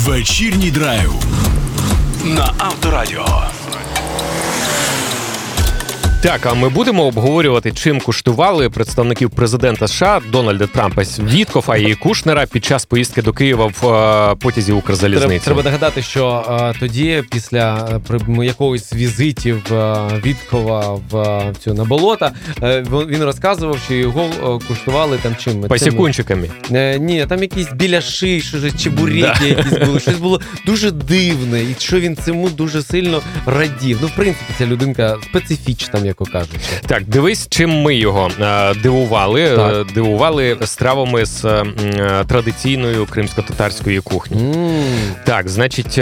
Вечірній драйв на Авторадіо. Так, а ми будемо обговорювати, чим куштували представників президента США Дональда Трампа Віткофа і Кушнера під час поїздки до Києва в потязі Укрзалізниці. Треба нагадати, що тоді, після якогось візитів Віткова на болота, він розказував, що його куштували там чим? Пасікунчиками. Ні, там якісь біляши, чебуреки якісь були. Щось було дуже дивне, і що він цьому дуже сильно радів. Ну, в принципі, ця людинка специфічна, як кажуть. Так, дивись, чим ми його дивували. Так. Дивували стравами з традиційної кримсько-татарської кухні. Так, значить,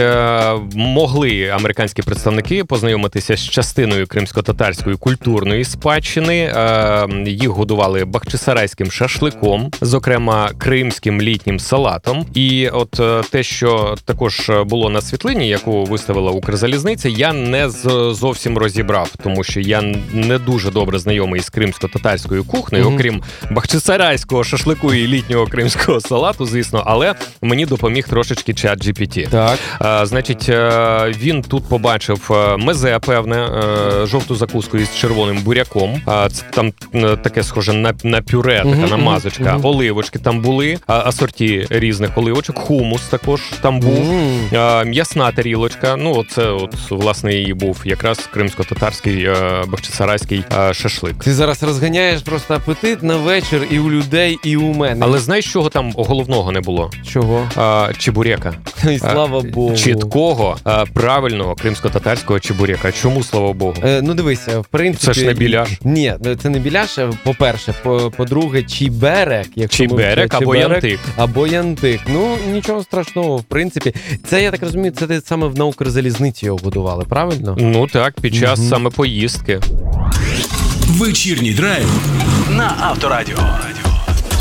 могли американські представники познайомитися з частиною кримсько-татарської культурної спадщини. Їх годували бахчисарайським шашликом, зокрема, кримським літнім салатом. І от те, що також було на світлині, яку виставила Укрзалізниця, я не зовсім розібрав, тому що я не дуже добре знайомий з кримсько-татарською кухнею, окрім бахчисарайського шашлику і літнього кримського салату, звісно, але мені допоміг трошечки ChatGPT. Так. Значить, він тут побачив мезе, певне, жовту закуску із червоним буряком. Це там таке схоже на пюре, така намазочка. Оливочки там були, асорті різних оливочок, хумус також там був. М'ясна тарілочка, ну, це от, власне, і був якраз кримсько-татарський бахчисарайський шашлик. Ти зараз розганяєш просто апетит на вечір і у людей, і у мене. Але знаєш, чого там головного не було? Чого? Чебурека. І слава Богу. Чіткого, правильного кримсько-татарського чебурека. Чому, слава Богу? Ну, дивися, в принципі... Це ж не біляш. Ні, це не біляш, по-перше. По-друге, чіберек. Чіберек або янтик. Або янтик. Ну, нічого страшного, в принципі. Це, я так розумію, це саме на Укрзалізниці його будували, правильно? Ну так, під час саме поїздки. Вечірній драйв на Авторадіо.